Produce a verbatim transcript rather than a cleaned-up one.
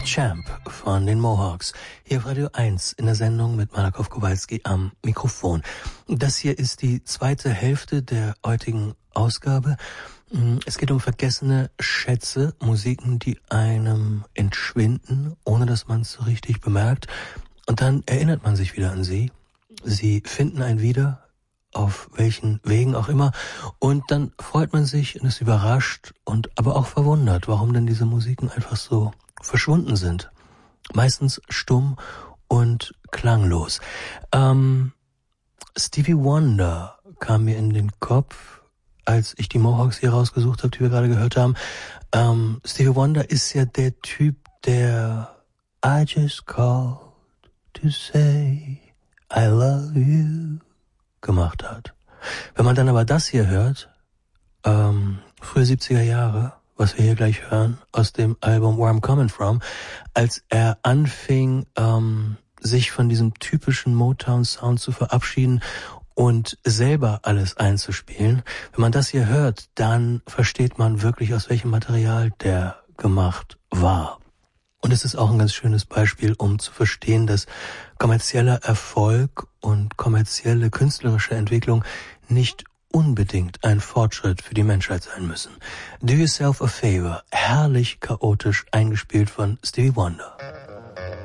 Champ von den Mohawks. Hier auf Radio eins in der Sendung mit Malakow Kowalski am Mikrofon. Das hier ist die zweite Hälfte der heutigen Ausgabe. Es geht um vergessene Schätze, Musiken, die einem entschwinden, ohne dass man es so richtig bemerkt. Und dann erinnert man sich wieder an sie. Sie finden einen wieder, auf welchen Wegen auch immer. Und dann freut man sich und ist überrascht und aber auch verwundert, warum denn diese Musiken einfach so verschwunden sind. Meistens stumm und klanglos. Ähm, Stevie Wonder kam mir in den Kopf, als ich die Mohawks hier rausgesucht habe, die wir gerade gehört haben. Ähm, Stevie Wonder ist ja der Typ, der I just called to say I love you gemacht hat. Wenn man dann aber das hier hört, ähm, frühe siebziger Jahre, was wir hier gleich hören, aus dem Album Where I'm Coming From, als er anfing, ähm, sich von diesem typischen Motown-Sound zu verabschieden und selber alles einzuspielen. Wenn man das hier hört, dann versteht man wirklich, aus welchem Material der gemacht war. Und es ist auch ein ganz schönes Beispiel, um zu verstehen, dass kommerzieller Erfolg und kommerzielle künstlerische Entwicklung nicht unbedingt ein Fortschritt für die Menschheit sein müssen. Do Yourself a Favor, herrlich chaotisch eingespielt von Stevie Wonder.